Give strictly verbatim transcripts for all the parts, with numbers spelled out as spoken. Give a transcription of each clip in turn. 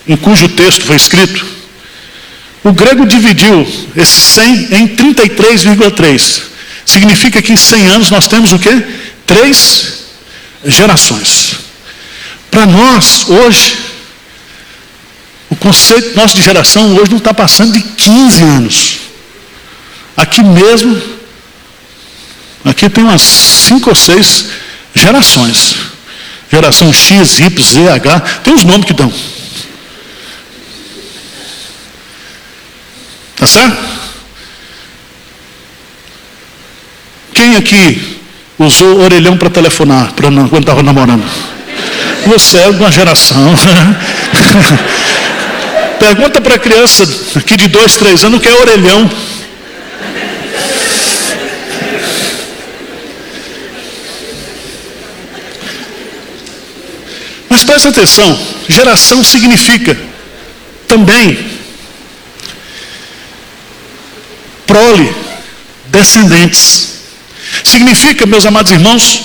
em cujo texto foi escrito, o grego dividiu esse cem em trinta e três vírgula três. Significa que em cem anos nós temos o quê? Três gerações. Para nós, hoje, o conceito nosso de geração hoje não está passando de quinze anos. Aqui mesmo, aqui tem umas cinco ou seis gerações. Geração X, Y, Z, H, tem uns nomes que dão. Tá certo? Quem aqui usou orelhão para telefonar pra, quando estava namorando? Você é de uma geração. Pergunta para a criança aqui de dois, três anos o que é orelhão. Mas presta atenção, geração significa também prole, descendentes. Significa, meus amados irmãos,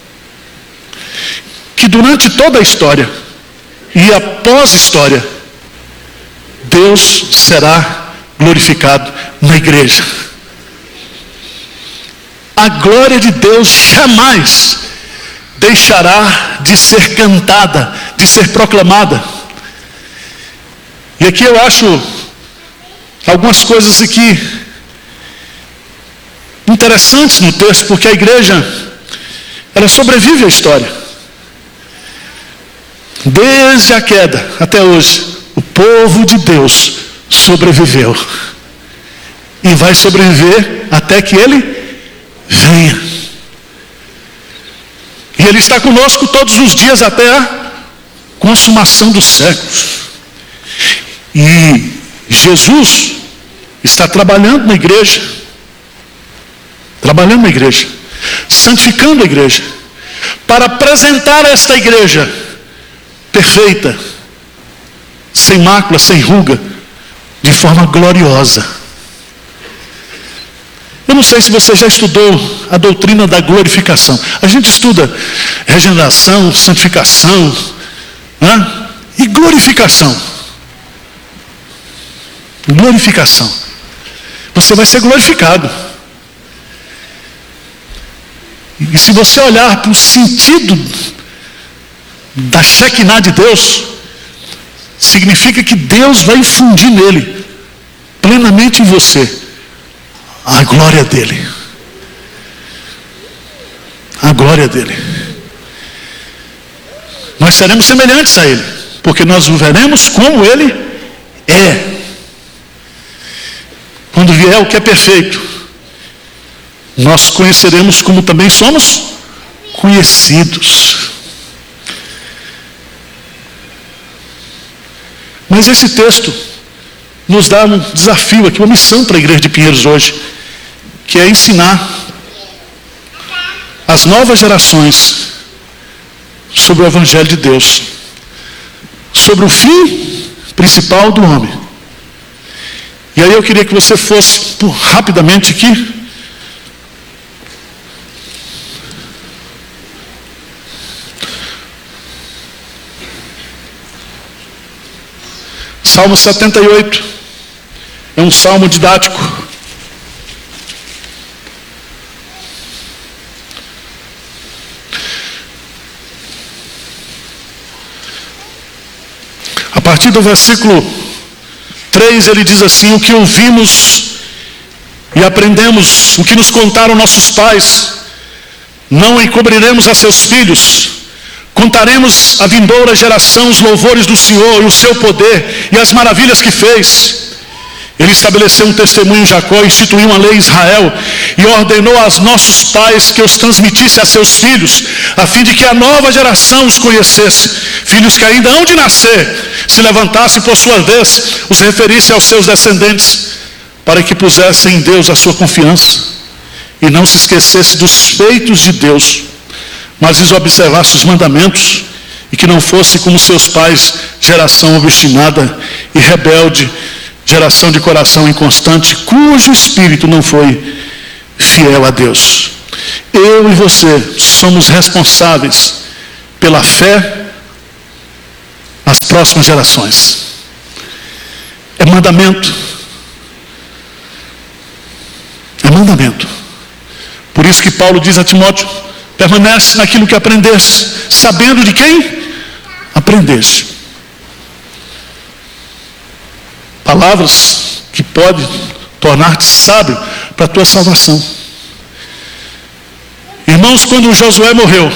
que durante toda a história e após a história, Deus será glorificado na igreja. A glória de Deus jamais deixará de ser cantada, de ser proclamada. E aqui eu acho algumas coisas aqui interessantes no texto, porque a igreja, ela sobrevive à história. Desde a queda até hoje, o povo de Deus sobreviveu. E vai sobreviver até que Ele venha. E Ele está conosco todos os dias até a consumação dos séculos. E Jesus está trabalhando na igreja, trabalhando na igreja, santificando a igreja, para apresentar esta igreja perfeita, sem mácula, sem ruga, de forma gloriosa. Eu não sei se você já estudou a doutrina da glorificação. A gente estuda regeneração, santificação, né? E glorificação. Glorificação. Você vai ser glorificado. E se você olhar para o sentido da Shekinah de Deus, significa que Deus vai infundir nele, plenamente em você, a glória dele. A glória dele. Nós seremos semelhantes a ele, porque nós o veremos como ele é. Quando vier o que é perfeito, nós conheceremos como também somos conhecidos. Mas esse texto nos dá um desafio aqui, uma missão para a igreja de Pinheiros hoje, que é ensinar as novas gerações sobre o Evangelho de Deus, sobre o fim principal do homem. E aí eu queria que você fosse por, rapidamente aqui, Salmo setenta e oito, é um salmo didático. A partir do versículo três, ele diz assim: o que ouvimos e aprendemos, o que nos contaram nossos pais, não encobriremos a seus filhos. Contaremos à vindoura geração os louvores do Senhor e o seu poder e as maravilhas que fez. Ele estabeleceu um testemunho em Jacó, instituiu uma lei em Israel e ordenou aos nossos pais que os transmitisse a seus filhos, a fim de que a nova geração os conhecesse. Filhos que ainda hão de nascer, se levantassem por sua vez, os referisse aos seus descendentes, para que pusessem em Deus a sua confiança e não se esquecesse dos feitos de Deus, mas lhes observasse os mandamentos, e que não fosse como seus pais, geração obstinada e rebelde, geração de coração inconstante, cujo espírito não foi fiel a Deus. Eu e você somos responsáveis pela fé, às próximas gerações. É mandamento. É mandamento. Por isso que Paulo diz a Timóteo: permanece naquilo que aprendeste, sabendo de quem aprendeste. Palavras que podem tornar-te sábio para a tua salvação. Irmãos, quando Josué morreu,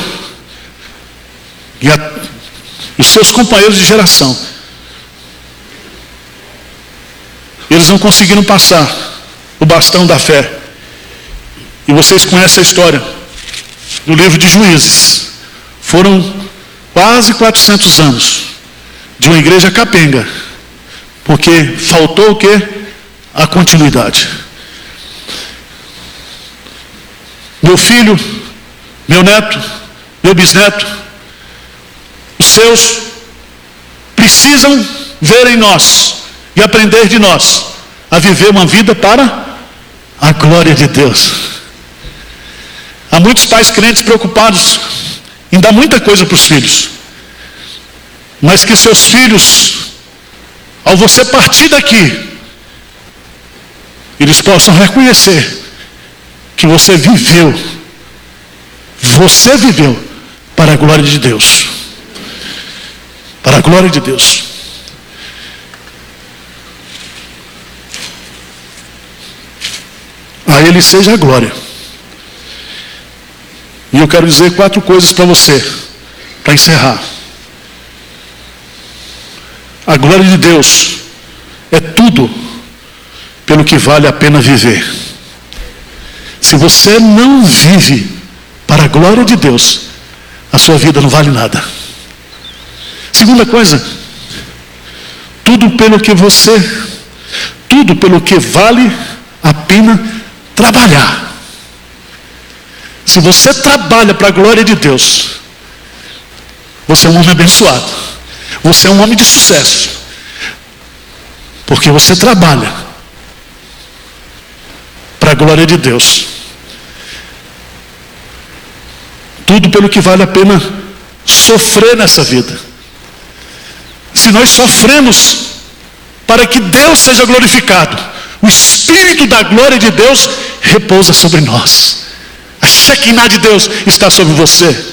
e a, os seus companheiros de geração, eles não conseguiram passar o bastão da fé. E vocês conhecem a história do livro de Juízes. Foram quase quatrocentos anos de uma igreja capenga, porque faltou o quê? A continuidade. Meu filho, meu neto, meu bisneto, os seus precisam ver em nós e aprender de nós a viver uma vida para a glória de Deus. Há muitos pais crentes preocupados em dar muita coisa para os filhos, mas que seus filhos, ao você partir daqui, eles possam reconhecer que você viveu, você viveu para a glória de Deus. Para a glória de Deus. A Ele seja a glória. E eu quero dizer quatro coisas para você, para encerrar. A glória de Deus é tudo pelo que vale a pena viver. Se você não vive para a glória de Deus, a sua vida não vale nada. Segunda coisa, tudo pelo que você, tudo pelo que vale a pena trabalhar. Se você trabalha para a glória de Deus, você é um homem abençoado. Você é um homem de sucesso. Porque você trabalha para a glória de Deus. Tudo pelo que vale a pena sofrer nessa vida. Se nós sofremos para que Deus seja glorificado, o Espírito da glória de Deus repousa sobre nós. A Shekinah de Deus está sobre você.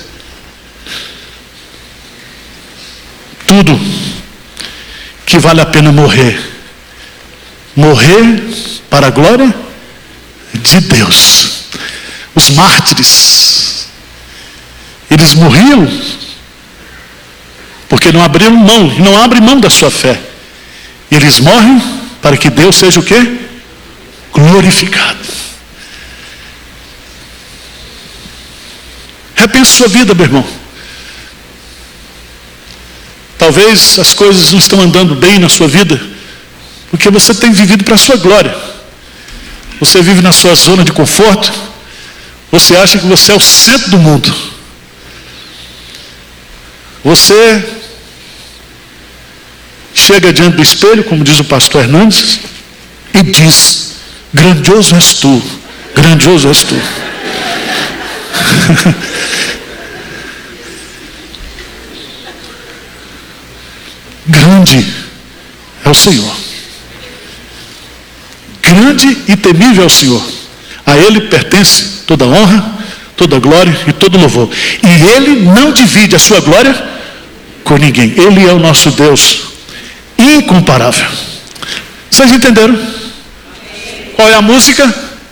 Tudo que vale a pena morrer. Morrer para a glória de Deus. Os mártires, eles morriam porque não abriram mão, não abrem mão da sua fé. Eles morrem para que Deus seja o quê? Glorificado. Repense sua vida, meu irmão. Talvez as coisas não estão andando bem na sua vida, porque você tem vivido para a sua glória. Você vive na sua zona de conforto. Você acha que você é o centro do mundo. Você chega diante do espelho, como diz o pastor Hernandes, e diz: grandioso és tu, grandioso és tu. Grande é o Senhor. Grande e temível é o Senhor. A Ele pertence toda honra, toda glória e todo louvor. E Ele não divide a sua glória com ninguém. Ele é o nosso Deus incomparável. Vocês entenderam? Qual é a música?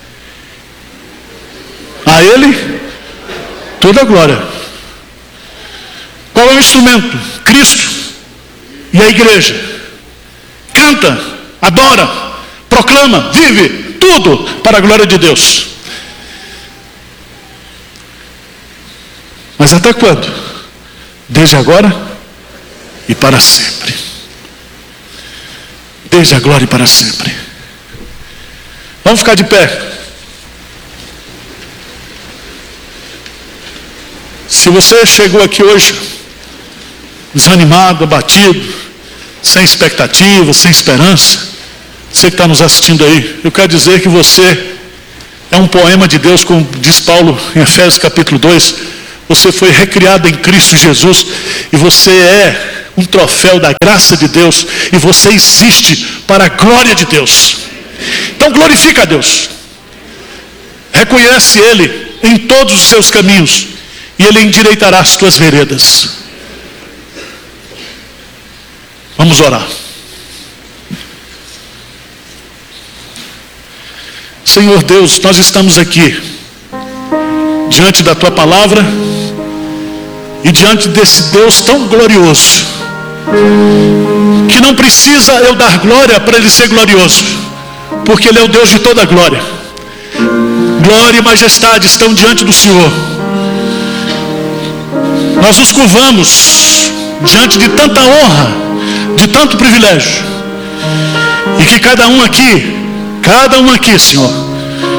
A Ele toda a glória. Qual é o instrumento? Cristo e a igreja. Canta, adora, proclama, vive, tudo para a glória de Deus. Mas até quando? Desde agora e para sempre. Desde a glória e para sempre. Vamos ficar de pé. Se você chegou aqui hoje desanimado, abatido, sem expectativa, sem esperança, você que está nos assistindo aí, eu quero dizer que você é um poema de Deus, como diz Paulo em Efésios capítulo dois. Você foi recriado em Cristo Jesus e você é um troféu da graça de Deus, e você existe para a glória de Deus. Então glorifica a Deus, reconhece Ele em todos os seus caminhos, e Ele endireitará as tuas veredas. Vamos orar. Senhor Deus, nós estamos aqui diante da Tua palavra e diante desse Deus tão glorioso, que não precisa eu dar glória para Ele ser glorioso, porque Ele é o Deus de toda glória. Glória e majestade estão diante do Senhor. Nós nos curvamos diante de tanta honra, de tanto privilégio, e que cada um aqui, cada um aqui, Senhor,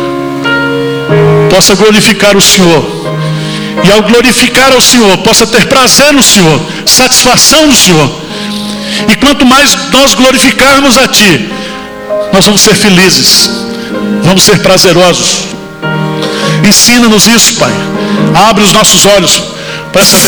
possa glorificar o Senhor, e ao glorificar ao Senhor, possa ter prazer no Senhor, satisfação no Senhor. E quanto mais nós glorificarmos a Ti, nós vamos ser felizes, vamos ser prazerosos. Ensina-nos isso, Pai. Abre os nossos olhos para essa